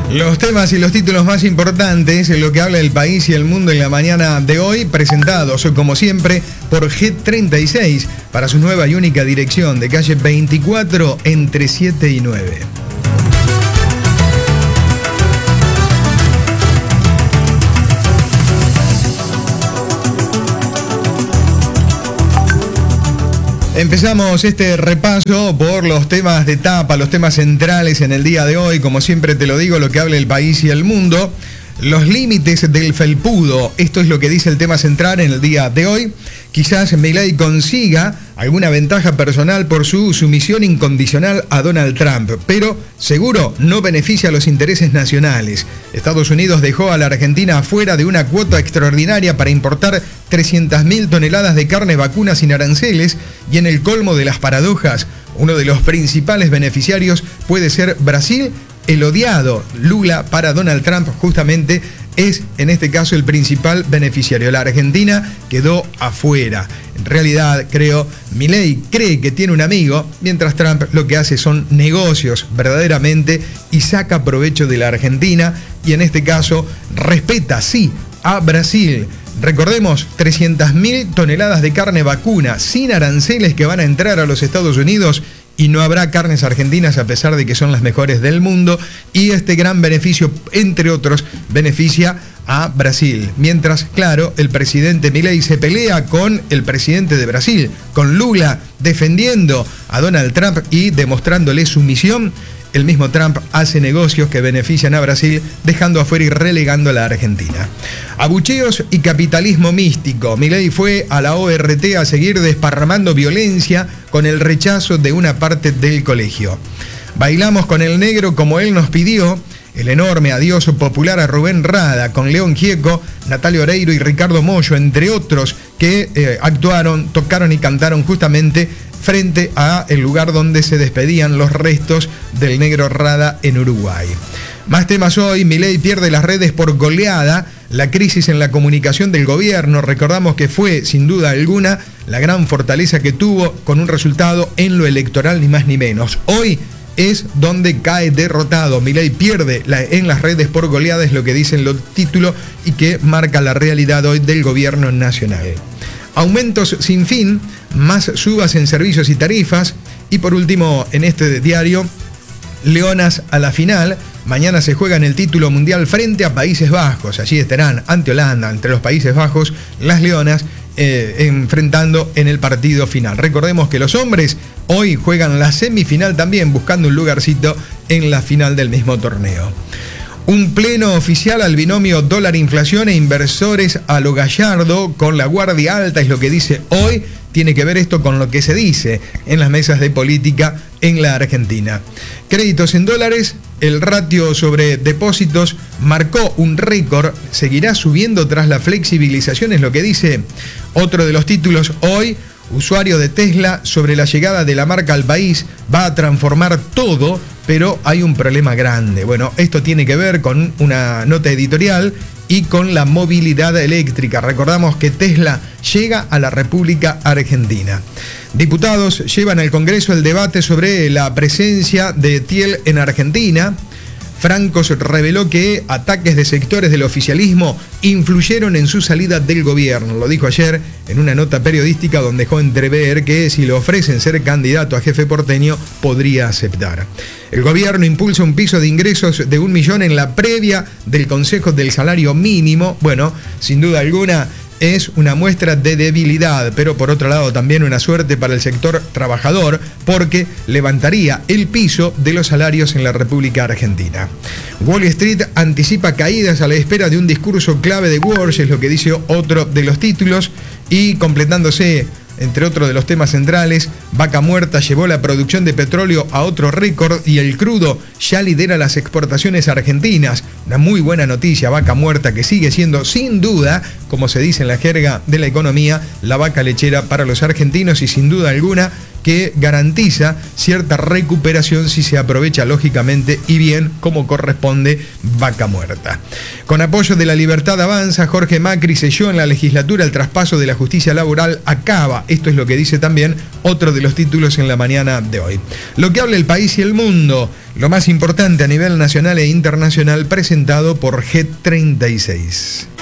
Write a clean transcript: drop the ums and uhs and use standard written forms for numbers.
Los temas y los títulos más importantes en lo que habla el país y el mundo en la mañana de hoy, presentados como siempre por G36 para su nueva y única dirección de calle 24 entre 7 y 9. Empezamos este repaso por los temas de tapa, los temas centrales en el día de hoy. Como siempre te lo digo, lo que habla el país y el mundo. Los límites del felpudo, esto es lo que dice el tema central en el día de hoy. Quizás Milei consiga alguna ventaja personal por su sumisión incondicional a Donald Trump, pero seguro no beneficia a los intereses nacionales. Estados Unidos dejó a la Argentina afuera de una cuota extraordinaria para importar 300.000 toneladas de carne vacuna sin aranceles, y en el colmo de las paradojas, uno de los principales beneficiarios puede ser Brasil. El odiado Lula para Donald Trump justamente es en este caso el principal beneficiario. La Argentina quedó afuera. En realidad, Milei cree que tiene un amigo, mientras Trump lo que hace son negocios verdaderamente y saca provecho de la Argentina, y en este caso respeta, sí, a Brasil. Recordemos, 300.000 toneladas de carne vacuna sin aranceles que van a entrar a los Estados Unidos, y no habrá carnes argentinas a pesar de que son las mejores del mundo, y este gran beneficio, entre otros, beneficia a Brasil. Mientras, claro, el presidente Milei se pelea con el presidente de Brasil, con Lula, defendiendo a Donald Trump y demostrándole sumisión. El mismo Trump hace negocios que benefician a Brasil, dejando afuera y relegando a la Argentina. Abucheos y capitalismo místico. Milei fue a la ORT a seguir desparramando violencia con el rechazo de una parte del colegio. Bailamos con el negro como él nos pidió. El enorme adiós popular a Rubén Rada, con León Gieco, Natalia Oreiro y Ricardo Mollo, entre otros, que actuaron, tocaron y cantaron justamente frente a el lugar donde se despedían los restos del negro Rada en Uruguay. Más temas hoy. Milei pierde las redes por goleada. La crisis en la comunicación del gobierno, recordamos que fue, sin duda alguna, la gran fortaleza que tuvo con un resultado en lo electoral, ni más ni menos. Hoy es donde cae derrotado. Milei pierde en las redes por goleada, es lo que dicen los títulos y que marca la realidad hoy del gobierno nacional. Aumentos sin fin, más subas en servicios y tarifas. Y por último, en este diario, Leonas a la final. Mañana se juega en el título mundial frente a Países Bajos. Allí estarán ante Holanda, entre los Países Bajos, las Leonas enfrentando en el partido final. Recordemos que los hombres hoy juegan la semifinal también, buscando un lugarcito en la final del mismo torneo. Un pleno oficial al binomio dólar-inflación e inversores a lo Gallardo con la guardia alta, es lo que dice hoy. Tiene que ver esto con lo que se dice en las mesas de política en la Argentina. Créditos en dólares, el ratio sobre depósitos marcó un récord, seguirá subiendo tras la flexibilización, es lo que dice otro de los títulos hoy. Usuario de Tesla sobre la llegada de la marca al país, va a transformar todo, pero hay un problema grande. Bueno, esto tiene que ver con una nota editorial y con la movilidad eléctrica. Recordamos que Tesla llega a la República Argentina. Diputados llevan al Congreso el debate sobre la presencia de Thiel en Argentina. Francos reveló que ataques de sectores del oficialismo influyeron en su salida del gobierno. Lo dijo ayer en una nota periodística donde dejó entrever que si le ofrecen ser candidato a jefe porteño, podría aceptar. El gobierno impulsa un piso de ingresos de 1 millón en la previa del Consejo del Salario Mínimo. Bueno, sin duda alguna es una muestra de debilidad, pero por otro lado también una suerte para el sector trabajador, porque levantaría el piso de los salarios en la República Argentina. Wall Street anticipa caídas a la espera de un discurso clave de Walsh, es lo que dice otro de los títulos, y completándose, entre otros de los temas centrales, Vaca Muerta llevó la producción de petróleo a otro récord y el crudo ya lidera las exportaciones argentinas. Una muy buena noticia, Vaca Muerta, que sigue siendo sin duda, como se dice en la jerga de la economía, la vaca lechera para los argentinos, y sin duda alguna que garantiza cierta recuperación si se aprovecha lógicamente y bien como corresponde vaca muerta. Con apoyo de La Libertad Avanza, Jorge Macri selló en la legislatura el traspaso de la justicia laboral a Cava. Esto es lo que dice también otro de los títulos en la mañana de hoy. Lo que habla el país y el mundo, lo más importante a nivel nacional e internacional presentado por G36.